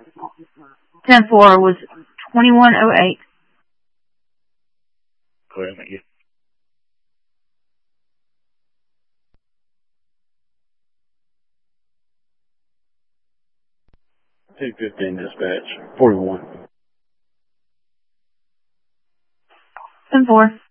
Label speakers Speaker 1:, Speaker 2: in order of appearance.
Speaker 1: 10-4 was 2108.
Speaker 2: Clear, thank you.
Speaker 3: T-15 dispatch, 41.
Speaker 1: 10-4.